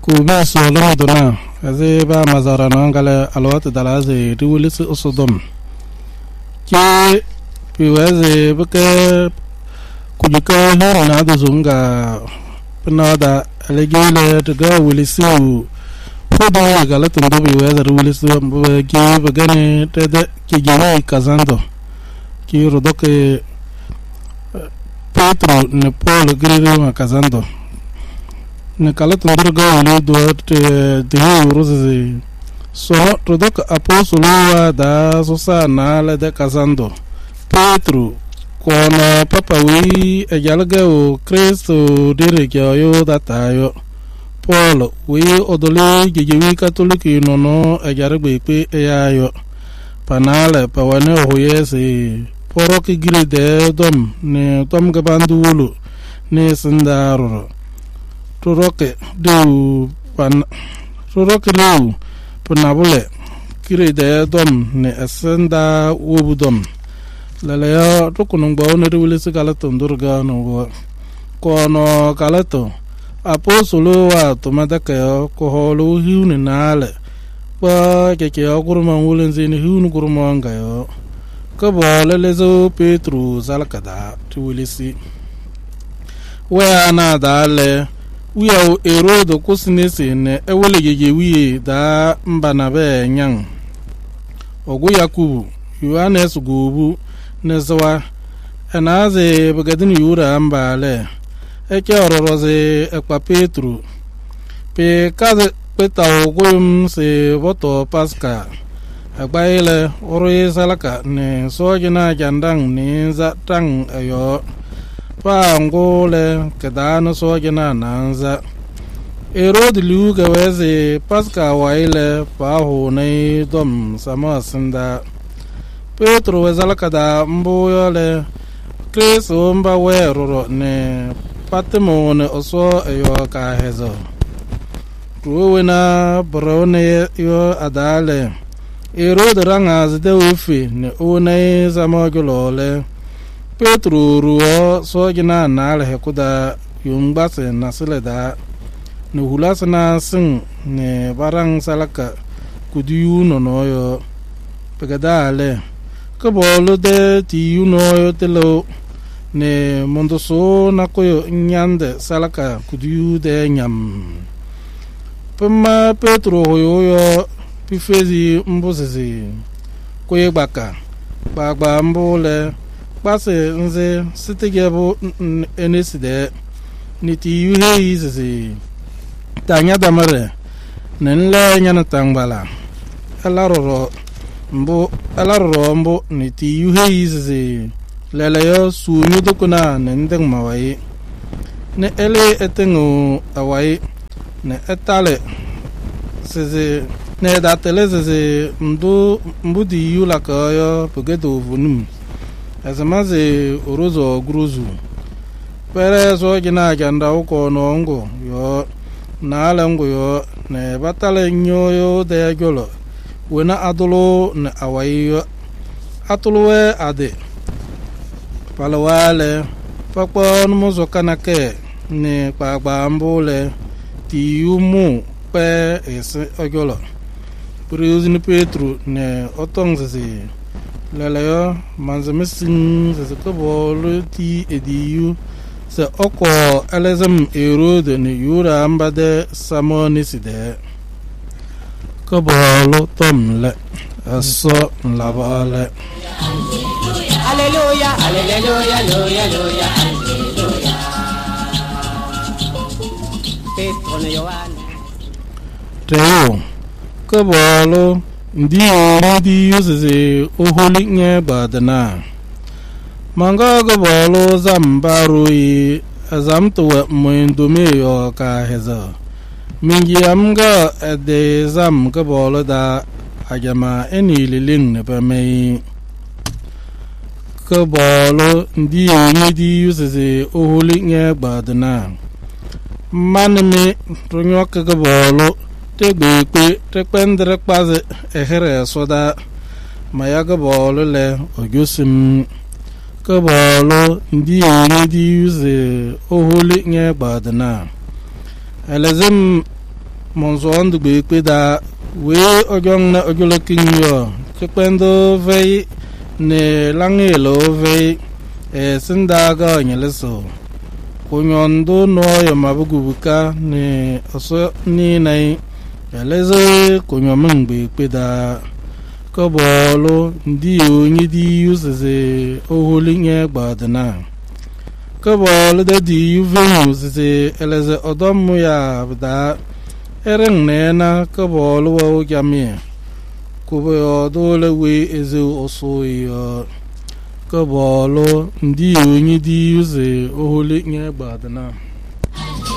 kubeso lumduna aze ba mazara nangale alwat dalaze riwulis usudum ke piwaze beke kujika hirana duzunga penada alegele tega wulisu fodo galatun do piwaze riwulis ke bagane tede ke gini kazando ki rodoke Petro ne Paul griri ma kazando ne kalatun durga wuli do de roze so rodok apostolo da sosa nala de kazando Petro kono papa wi ejalga o Cristo dire yo datayo Paul wi odole gejewi katoliki nono ejarbe pe eyayo panale pawane hoyese poroki gride dom ne tom gabandu wulu ne sindaro toroke du pan toroke rew panabule gride dom ne asenda wubudom lalaya tokunung bawo ne riwile sikalato ndurga no kono kalato apostolo wa tomadaka ko holu hiune nale pa keke kuruma wulenzi ne hiunu kuruma ngayo kabole lezo Petro zalakada tuwilisi wea dale wiya erodo kusinesi ne ewele wiye da mbana be nyang ogu Yakubu Yohanes gubu nezawa enaze bagadini yura mbale eke ororoze ekpa Petro pe kaze peta ogum se voto Pascal agbaile ori salaka ne sojina jandang ni za tang ayo pa ngole kedano sojina nanza erod luga weze paska waile pa hone dom sama sinda Petro wezalaka da mboyole Kristo mba weroro ne patimo ne oso ayo ka hezo tuwena brone yo adale Erod ranga zide ufi ne une zamogolole Petro ruo sojina nale hekuda yungbase nasileda ne hulasana sing ne barang salaka kudiyu nonoyo pegadale kabolo de tiyu noyo telo ne mondoso nakoyo nyande salaka kudiyu de nyam pema Petro hoyo pifezi mbosezi koye gbaka gbagba mbole kpase nze sitegebo eneside niti yuhe izezi tanya damare nenle nyana tangbala alaroro mbo niti yuhe izezi leleyo sunyu dokuna nendeng mawai ne ele etengu awai ne etale seze ne da teleze mbudi yula kayo pugedo vunum azamaze orozo gruzu pere so gina janda uko nongo yo na alango yo ne batale nyoyo de golo wena adulo ne awayo atulwe ade palawale pakpo numuzo kanake ne pagba mbole tiyumu pe ese ogolo Priuzini Petro ne otongzezi lalayo manzamesin se kabolo ti ediyu se oko elezem erode ne yura ambade samoniside kabolo tomle aso labale Hallelujah hallelujah hallelujah hallelujah Petro ne Yohane Teo kabalo ndi yusese oholi nye badana manga kabalo zambarui azamtuwa mwendome yo ka heza mingi amga ade zam kabalo da ajama eni liling ne pamei kabalo ndi yusese oholi nye badana manme ronyoka kabalo tegbe tekpendre kpaze ehere soda mayaga bolo le ogusim ka bolo ndi yuze oholi nye badana elezem monzo ndu be peda we ojong na ojolokin yo chependo vei ne langelo vei sindaga nyeleso kunyondo no yo mabugubuka ne oso ni nai eleze kunyomin be peda kobolo ndi onyi di useze oholinye gbadana kobolo de di yuven useze eleze odomu ya bda ereng nena kobolo wo jamie kubo dole we eze oso yo kobolo ndi onyi di uze oholinye gbadana